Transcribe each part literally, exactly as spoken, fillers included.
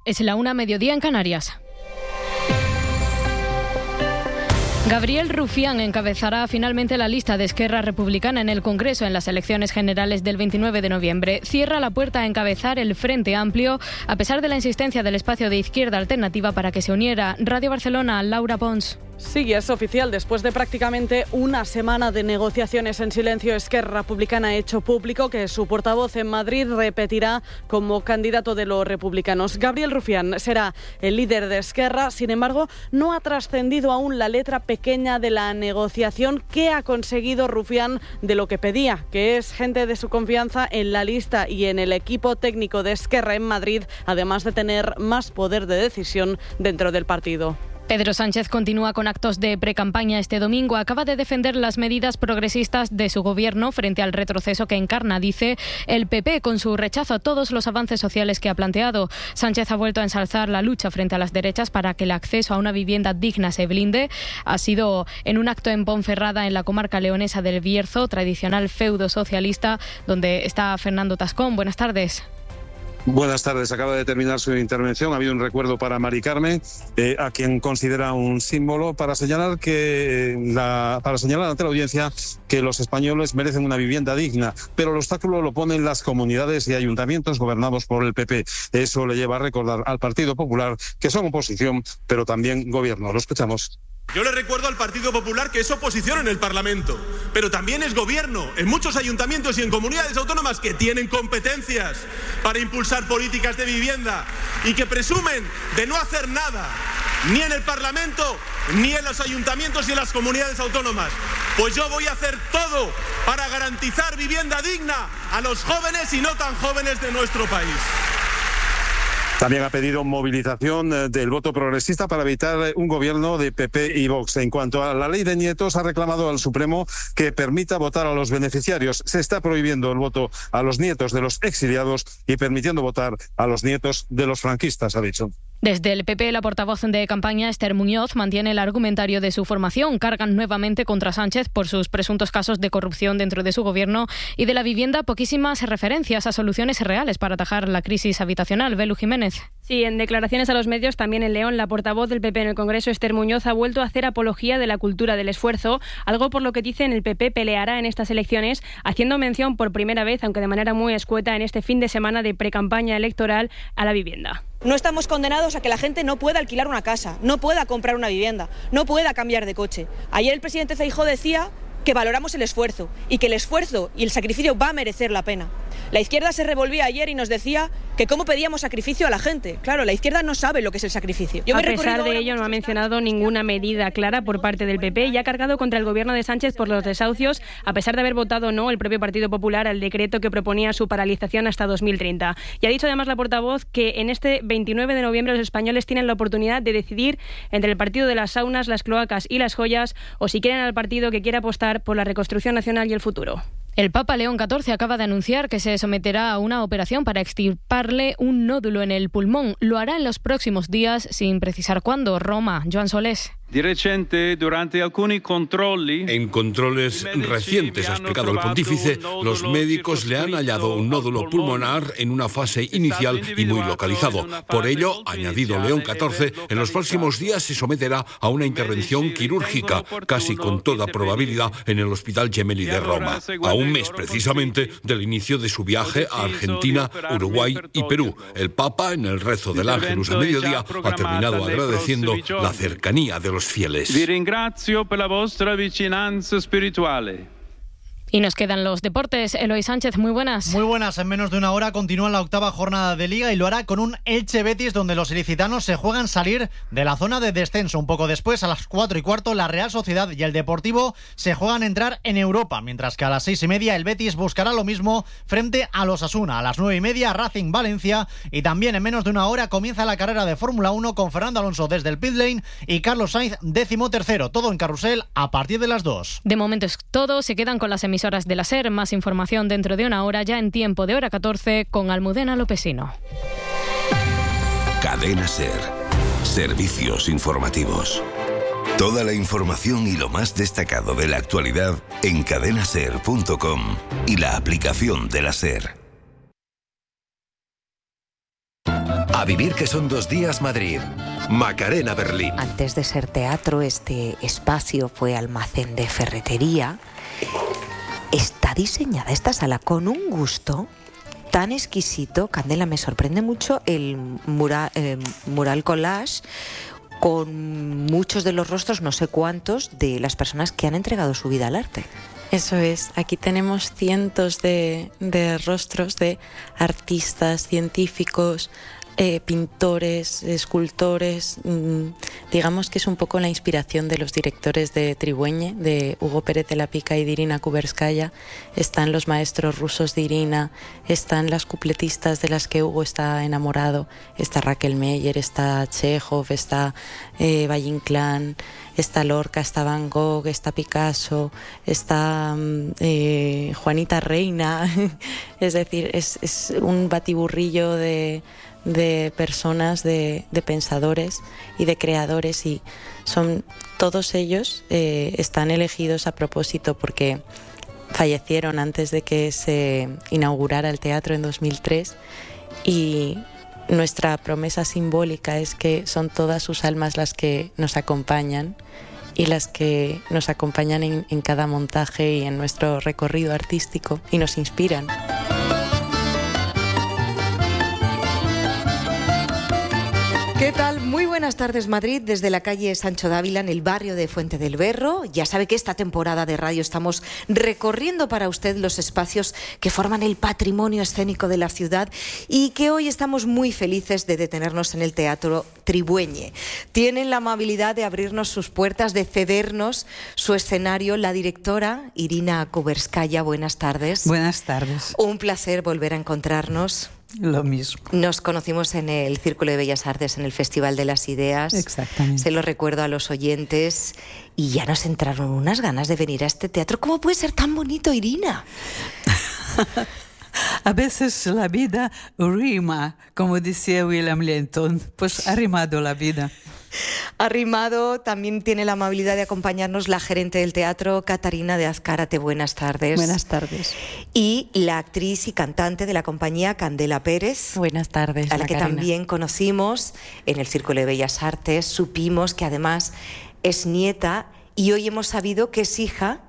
Es la una, mediodía en Canarias. Gabriel Rufián encabezará finalmente la lista de Esquerra Republicana en el Congreso en las elecciones generales del veintinueve de noviembre. Cierra la puerta a encabezar el Frente Amplio, a pesar de la insistencia del espacio de Izquierda Alternativa para que se uniera. Radio Barcelona, Laura Pons. Sí, es oficial. Después de prácticamente una semana de negociaciones en silencio, Esquerra Republicana ha hecho público que su portavoz en Madrid repetirá como candidato de los republicanos. Gabriel Rufián será el líder de Esquerra. Sin embargo, no ha trascendido aún la letra pequeña de la negociación. ¿Qué ha conseguido Rufián de lo que pedía? Que es gente de su confianza en la lista y en el equipo técnico de Esquerra en Madrid, además de tener más poder de decisión dentro del partido. Pedro Sánchez continúa con actos de precampaña este domingo. Acaba de defender las medidas progresistas de su gobierno frente al retroceso que encarna, dice, el P P con su rechazo a todos los avances sociales que ha planteado. Sánchez ha vuelto a ensalzar la lucha frente a las derechas para que el acceso a una vivienda digna se blinde. Ha sido en un acto en Ponferrada, en la comarca leonesa del Bierzo, tradicional feudo socialista, donde está Fernando Tascón. Buenas tardes. Buenas tardes. Acaba de terminar su intervención. Ha habido un recuerdo para Mari Carmen, eh, a quien considera un símbolo, para señalar que la, para señalar ante la audiencia que los españoles merecen una vivienda digna, pero el obstáculo lo ponen las comunidades y ayuntamientos gobernados por el P P. Eso le lleva a recordar al Partido Popular que son oposición, pero también gobierno. Lo escuchamos. Yo le recuerdo al Partido Popular que es oposición en el Parlamento, pero también es gobierno en muchos ayuntamientos y en comunidades autónomas que tienen competencias para impulsar políticas de vivienda y que presumen de no hacer nada, ni en el Parlamento, ni en los ayuntamientos y en las comunidades autónomas. Pues yo voy a hacer todo para garantizar vivienda digna a los jóvenes y no tan jóvenes de nuestro país. También ha pedido movilización del voto progresista para evitar un gobierno de P P y Vox. En cuanto a la ley de nietos, ha reclamado al Supremo que permita votar a los beneficiarios. Se está prohibiendo el voto a los nietos de los exiliados y permitiendo votar a los nietos de los franquistas, ha dicho. Desde el P P, la portavoz de campaña, Esther Muñoz, mantiene el argumentario de su formación. Cargan nuevamente contra Sánchez por sus presuntos casos de corrupción dentro de su gobierno y de la vivienda poquísimas referencias a soluciones reales para atajar la crisis habitacional. Belu Jiménez. Sí, en declaraciones a los medios, también en León, la portavoz del P P en el Congreso, Esther Muñoz, ha vuelto a hacer apología de la cultura del esfuerzo, algo por lo que dicen el P P peleará en estas elecciones, haciendo mención por primera vez, aunque de manera muy escueta, en este fin de semana de precampaña electoral, a la vivienda. No estamos condenados a que la gente no pueda alquilar una casa, no pueda comprar una vivienda, no pueda cambiar de coche. Ayer el presidente Feijóo decía que valoramos el esfuerzo y que el esfuerzo y el sacrificio va a merecer la pena. La izquierda se revolvía ayer y nos decía que cómo pedíamos sacrificio a la gente. Claro, la izquierda no sabe lo que es el sacrificio. Yo a pesar de ello, no ha mencionado ninguna medida clara por parte del P P y ha cargado contra el gobierno de Sánchez por los desahucios, a pesar de haber votado no el propio Partido Popular al decreto que proponía su paralización hasta dos mil treinta. Y ha dicho además la portavoz que en este veintinueve de noviembre los españoles tienen la oportunidad de decidir entre el partido de las saunas, las cloacas y las joyas, o si quieren al partido que quiera apostar por la reconstrucción nacional y el futuro. El Papa León catorce acaba de anunciar que se someterá a una operación para extirparle un nódulo en el pulmón. Lo hará en los próximos días, sin precisar cuándo. Roma, Joan Solés. En controles recientes, ha explicado el pontífice, los médicos le han hallado un nódulo pulmonar en una fase inicial y muy localizado. Por ello, ha añadido León catorce, en los próximos días se someterá a una intervención quirúrgica, casi con toda probabilidad en el Hospital Gemelli de Roma, a un mes precisamente del inicio de su viaje a Argentina, Uruguay y Perú. El Papa, en el rezo del Ángelus a mediodía, ha terminado agradeciendo la cercanía de los fieles. Vi ringrazio per la vostra vicinanza spirituale. Y nos quedan los deportes. Eloy Sánchez, muy buenas. Muy buenas. En menos de una hora continúa la octava jornada de Liga y lo hará con un Elche Betis donde los ilicitanos se juegan salir de la zona de descenso. Un poco después, a las cuatro y cuarto, la Real Sociedad y el Deportivo se juegan entrar en Europa, mientras que a las seis y media el Betis buscará lo mismo frente a los Osasuna. A las nueve y media, Racing Valencia, y también en menos de una hora comienza la carrera de Fórmula uno con Fernando Alonso desde el pit lane y Carlos Sainz décimo tercero. Todo en carrusel a partir de las dos. De momento es todo. Se quedan con las emisoras de la SER. Más información dentro de una hora, ya en tiempo de hora catorce, con Almudena Lopesino. Cadena SER. Servicios informativos. Toda la información y lo más destacado de la actualidad en cadena ser punto com y la aplicación de la SER. A vivir que son dos días Madrid. Macarena Berlín. Antes de ser teatro, este espacio fue almacén de ferretería. Está diseñada esta sala con un gusto tan exquisito. Candela, me sorprende mucho el mural, eh, mural collage con muchos de los rostros, no sé cuántos, de las personas que han entregado su vida al arte. Eso es, aquí tenemos cientos de, de rostros de artistas, científicos, eh, pintores, escultores. Mmm, digamos que es un poco la inspiración de los directores de Tribueñe, de Hugo Pérez de la Pica y de Irina Kuberskaya. Están los maestros rusos de Irina, están las cupletistas de las que Hugo está enamorado, está Raquel Meyer, está Chekhov, está eh, Valle Inclán, está Lorca, está Van Gogh, está Picasso, está eh, Juanita Reina. Es decir, es, es un batiburrillo de, de personas, de, de pensadores y de creadores, y son todos ellos eh, están elegidos a propósito porque fallecieron antes de que se inaugurara el teatro en dos mil tres, y nuestra promesa simbólica es que son todas sus almas las que nos acompañan y las que nos acompañan en, en cada montaje y en nuestro recorrido artístico y nos inspiran. ¿Qué tal? Muy buenas tardes, Madrid, desde la calle Sancho Dávila, en el barrio de Fuente del Berro. Ya sabe que esta temporada de radio estamos recorriendo para usted los espacios que forman el patrimonio escénico de la ciudad, y que hoy estamos muy felices de detenernos en el Teatro Tribueñe. Tienen la amabilidad de abrirnos sus puertas, de cedernos su escenario la directora Irina Kuberskaya. Buenas tardes. Buenas tardes. Un placer volver a encontrarnos. Lo mismo. Nos conocimos en el Círculo de Bellas Artes, en el Festival de las Ideas. Exactamente. Se lo recuerdo a los oyentes, y ya nos entraron unas ganas de venir a este teatro. ¿Cómo puede ser tan bonito, Irina? A veces la vida rima, como decía William Lenton, pues ha rimado la vida. Arrimado. También tiene la amabilidad de acompañarnos la gerente del teatro, Catarina de Azcárate. Buenas tardes. Buenas tardes. Y la actriz y cantante de la compañía, Candela Pérez. Buenas tardes, a la que Macarena. también conocimos en el Círculo de Bellas Artes. Supimos que además es nieta, y hoy hemos sabido que es hija.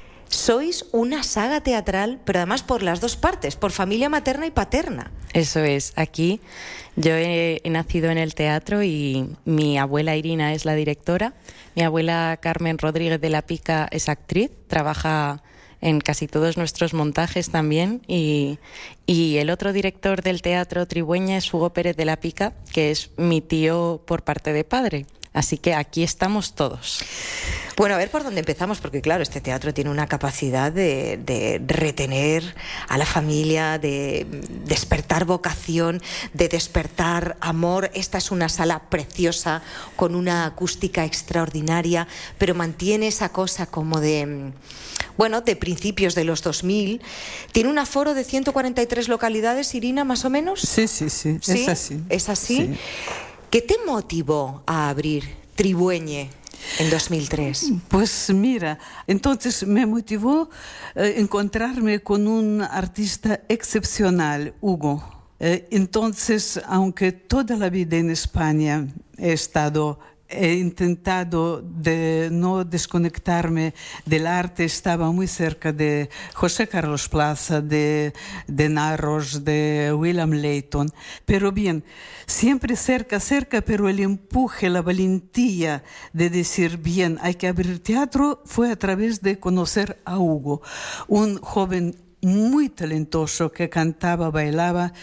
Sois una saga teatral, pero además por las dos partes, por familia materna y paterna. Eso es, aquí yo he, he nacido en el teatro y mi abuela Irina es la directora. Mi abuela Carmen Rodríguez de la Pica es actriz, trabaja en casi todos nuestros montajes también, y, y el otro director del Teatro Tribueñe es Hugo Pérez de la Pica, que es mi tío por parte de padre. Así que aquí estamos todos. Bueno, a ver por dónde empezamos, porque claro, este teatro tiene una capacidad de, de retener a la familia, de despertar vocación, de despertar amor. Esta es una sala preciosa, con una acústica extraordinaria, pero mantiene esa cosa como de, bueno, de principios de los dos mil. Tiene un aforo de ciento cuarenta y tres localidades, Irina, más o menos. Sí, sí, sí, ¿Sí? es así. ¿Es así? Sí. ¿Qué te motivó a abrir Tribueñe en dos mil tres? Pues mira, entonces me motivó eh, encontrarme con un artista excepcional, Hugo. Eh, entonces, aunque toda la vida en España he estado... He intentado de no desconectarme del arte, estaba muy cerca de José Carlos Plaza, de, de Narros, de William Layton. Pero bien, siempre cerca, cerca, pero el empuje, la valentía de decir, bien, hay que abrir teatro, fue a través de conocer a Hugo, un joven muy talentoso que cantaba, bailaba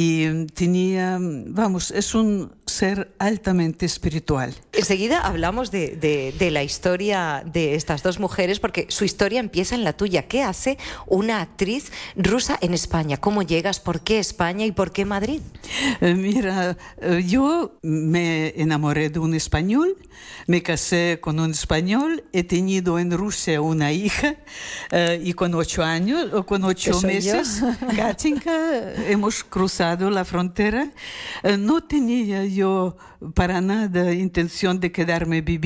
y tenía, vamos, es un ser altamente espiritual. Enseguida hablamos de, de, de la historia de estas dos mujeres, porque su historia empieza en la tuya. ¿Qué hace una actriz rusa en España? ¿Cómo llegas? ¿Por qué España y por qué Madrid? Eh, mira, eh, yo me enamoré de un español, me casé con un español, he tenido en Rusia una hija eh, y con ocho años, o con ocho meses, Katinka, hemos cruzado la frontera. Eh, no tenía yo para nada intención de quedarme a vivir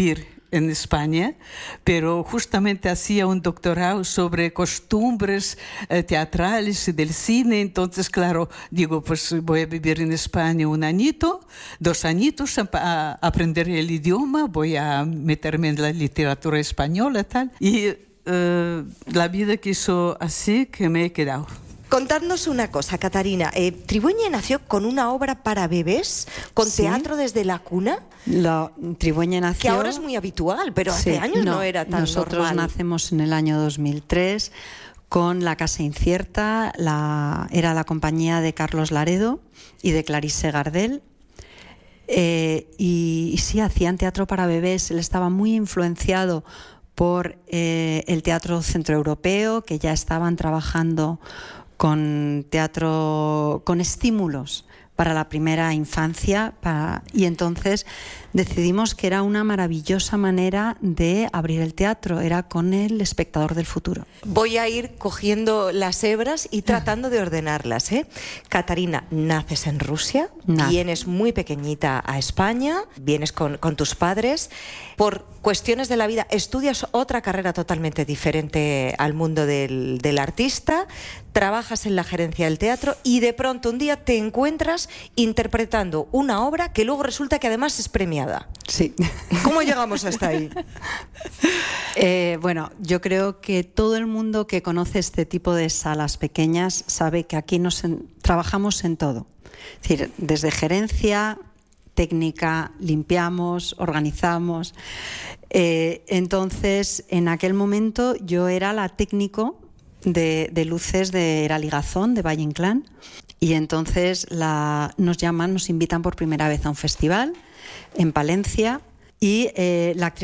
en España, pero justamente hacía un doctorado sobre costumbres eh, teatrales y del cine. Entonces, claro, digo, pues voy a vivir en España un añito, dos añitos a, a aprender el idioma, voy a meterme en la literatura española, tal. Y eh, la vida quiso así que me he quedado. Contadnos una cosa, Catarina. Eh, Tribueñe nació con una obra para bebés, con sí. teatro desde la cuna. La, Tribueñe nació... Que ahora es muy habitual, pero hace sí, años no, no era tan nosotros normal. Nosotros nacemos en el año dos mil tres con La Casa Incierta, la, era la compañía de Carlos Laredo y de Clarice Gardel. Eh, y, y sí, hacían teatro para bebés. Él estaba muy influenciado por eh, el teatro centroeuropeo, que ya estaban trabajando con teatro, con estímulos para la primera infancia, para, y entonces decidimos que era una maravillosa manera de abrir el teatro, era con el espectador del futuro. Voy a ir cogiendo las hebras y tratando de ordenarlas, ¿eh? Catarina, naces en Rusia, Nace. vienes muy pequeñita a España, vienes con, con tus padres, por cuestiones de la vida estudias otra carrera totalmente diferente al mundo del, del artista, trabajas en la gerencia del teatro y de pronto un día te encuentras interpretando una obra que luego resulta que además es premiada. Sí. ¿Cómo llegamos hasta ahí? Eh, bueno, yo creo que todo el mundo que conoce este tipo de salas pequeñas sabe que aquí nos en, trabajamos en todo. Es decir, desde gerencia, técnica, limpiamos, organizamos. Eh, entonces, en aquel momento yo era la técnico de, de luces de Era Ligazón, de Valle Inclán, y entonces la, nos llaman, nos invitan por primera vez a un festival en Palencia y eh, la actriz